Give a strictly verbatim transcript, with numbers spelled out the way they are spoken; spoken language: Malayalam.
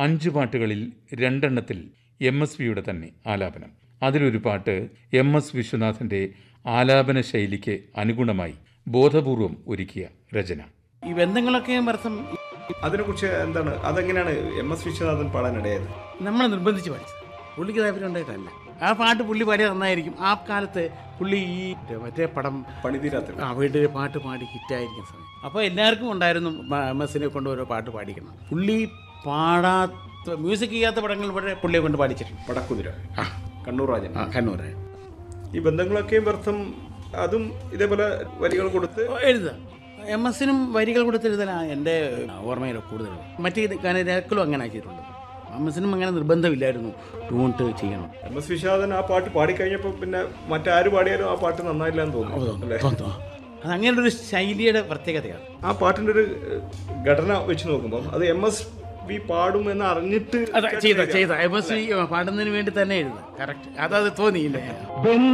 അഞ്ചു പാട്ടുകളിൽ രണ്ടെണ്ണത്തിൽ എം എസ് വിയുടെ തന്നെ ആലാപനം. അതിലൊരു പാട്ട് എം എസ് വിശ്വനാഥൻ്റെ ആലാപന ശൈലിക്ക് അനുഗുണമായി ബോധപൂർവം ഒരുക്കിയ രചന. ഈ ബന്ധങ്ങളൊക്കെ അർത്ഥം അതിനെക്കുറിച്ച് എന്താണ്, അതെങ്ങനെയാണ് എം എസ് വിശ്വനാഥൻ പാടാനിടയായത്? നമ്മളെ നിർബന്ധിച്ച് പാടിച്ചത്, പുള്ളിക്ക് താല്പര്യം ഉണ്ടായിട്ടല്ല. ആ പാട്ട് പുള്ളി പാടിയ നന്നായിരിക്കും. ആ കാലത്ത് പുള്ളി ഈ മറ്റേ പടം പണിതീരാത്ത ആ വീട്ടിൽ പാട്ട് പാടി ഹിറ്റായിരിക്കുന്ന സമയം. അപ്പോൾ എല്ലാവർക്കും ഉണ്ടായിരുന്നു എം എസിനെ കൊണ്ട് ഓരോ പാട്ട് പാടിക്കണം. പുള്ളി പാടാത്ത മ്യൂസിക് ചെയ്യാത്ത പടങ്ങൾ ഇവിടെ പുള്ളിയെ കൊണ്ട് പാടിച്ചിട്ടുണ്ട്. പടക്കുതിര, ആ കണ്ണൂർ രാജൻ, ആ കണ്ണൂർ. ഈ ബന്ധങ്ങളൊക്കെയും വ്യർത്ഥം അതും ഇതേപോലെ വരികൾ കൊടുത്ത് എഴുതുക. എം എസിനും വരികൾ കൊടുത്തെഴുതലാണ് എൻ്റെ ഓർമ്മയിൽ കൂടുതൽ. മറ്റേ ഗാനരേഖകളും അങ്ങനെ ആക്കിയിട്ടുണ്ട്. എം എസിനും അങ്ങനെ നിർബന്ധമില്ലായിരുന്നു ട്യൂണിട്ട് ചെയ്യണം. എം എസ് വിശ്വനാഥൻ ആ പാട്ട് പാടിക്കഴിഞ്ഞപ്പോൾ പിന്നെ മറ്റാര് പാടിയാലും ആ പാട്ട് നന്നായില്ല എന്ന് തോന്നുന്നു. അത് അങ്ങനെ ഒരു ശൈലിയുടെ പ്രത്യേകതയാണ്. ആ പാട്ടിൻ്റെ ഒരു ഘടന വെച്ച് നോക്കുമ്പോൾ അത് എം എസ് വി പാടും എന്ന് അറിഞ്ഞിട്ട് ചെയ്ത ചെയ്ത എം എസ് വി പാടുന്നതിന് വേണ്ടി തന്നെ എഴുതുക. കറക്റ്റ്, അതത് തോന്നിയില്ലേ.